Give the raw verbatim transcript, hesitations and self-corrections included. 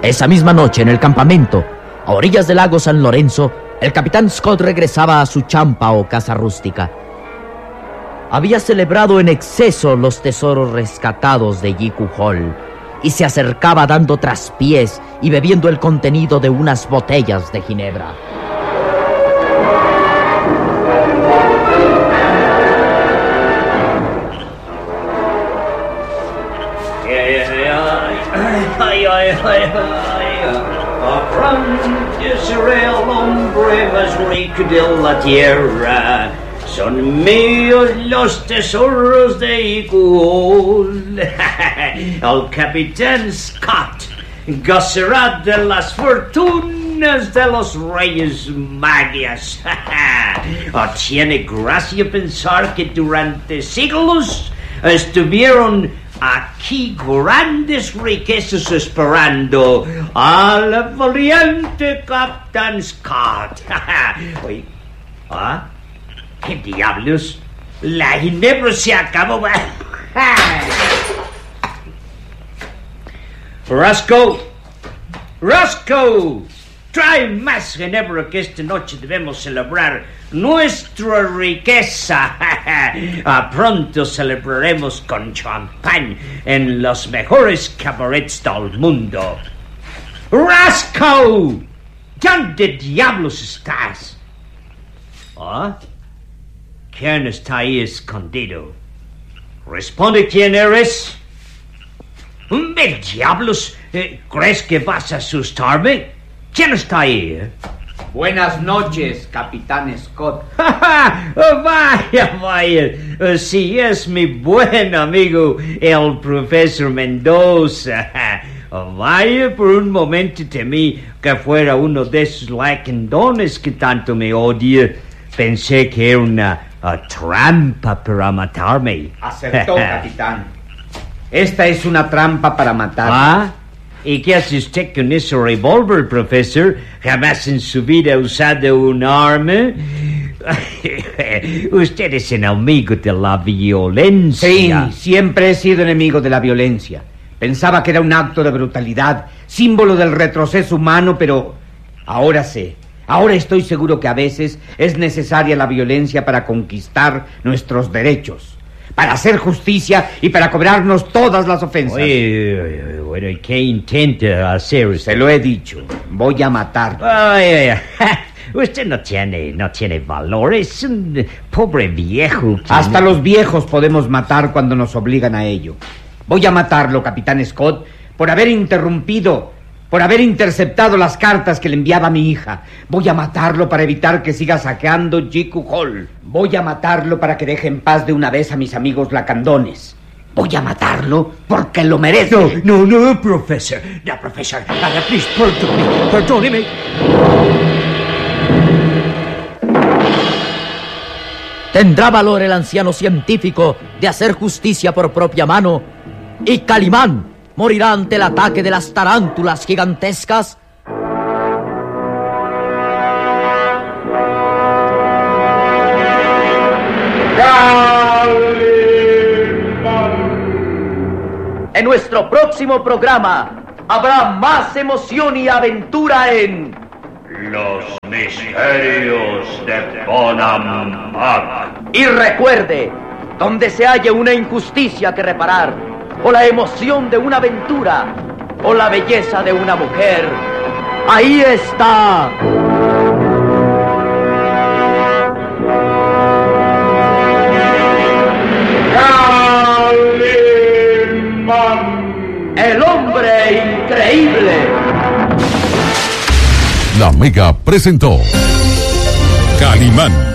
Esa misma noche, en el campamento, a orillas del lago San Lorenzo, el capitán Scott regresaba a su champa o casa rústica. Había celebrado en exceso los tesoros rescatados de Jiku Hall y se acercaba dando traspiés y bebiendo el contenido de unas botellas de ginebra. Ay, ay, ay, ay, Afronte seré el hombre más rico de la tierra. Son míos los tesoros de Igual. El capitán Scott gozará de las fortunas de los reyes magias. Tiene gracia pensar que durante siglos estuvieron aquí grandes riquezas esperando al valiente Capitán Scott. Oye, ¿ah? ¿Qué diablos? La ginebra se acabó. Roscoe, Roscoe, trae más ginebra, que esta noche debemos celebrar nuestra riqueza. Pronto celebraremos con champán en los mejores cabarets del mundo. Roscoe, ¿dónde diablos estás? ¿Ah? ¿Quién está ahí escondido? Responde, ¿quién eres? ¿Qué diablos? ¿Crees que vas a asustarme? ¿Quién está ahí? ¿Eh? Buenas noches, Capitán Scott. Vaya, vaya. Sí, es mi buen amigo, el profesor Mendoza. Vaya, por un momento temí que fuera uno de esos lacandones que tanto me odia. Pensé que era una uh, trampa para matarme. Acertó, capitán. Esta es una trampa para matar. ¿Ah? ¿Y qué hace usted con ese revólver, profesor? ¿Jamás en su vida ha usado un arma? Usted es enemigo de la violencia. Sí, siempre he sido enemigo de la violencia. Pensaba que era un acto de brutalidad, símbolo del retroceso humano, pero ahora sé. Ahora estoy seguro que a veces es necesaria la violencia para conquistar nuestros derechos, para hacer justicia y para cobrarnos todas las ofensas. Oye, oye, bueno, ¿y qué intenta hacer usted? Se lo he dicho, voy a matar. Ay, ay, ay. Usted no tiene, no tiene valor, es un pobre viejo. Que... Hasta los viejos podemos matar cuando nos obligan a ello. Voy a matarlo, Capitán Scott, por haber interrumpido... por haber interceptado las cartas que le enviaba mi hija. Voy a matarlo para evitar que siga saqueando Jiku Hall. Voy a matarlo para que deje en paz de una vez a mis amigos lacandones. Voy a matarlo porque lo merece. No, no, no, profesor. No, profesor. Uh, please, perdóneme, perdóneme. ¿Tendrá valor el anciano científico de hacer justicia por propia mano? ¿Y Calimán morirá ante el ataque de las tarántulas gigantescas? En nuestro próximo programa habrá más emoción y aventura en Los misterios de Bonampak. Y recuerde, donde se halla una injusticia que reparar, o la emoción de una aventura, o la belleza de una mujer, ahí está Calimán, el hombre increíble. La Mega presentó Calimán.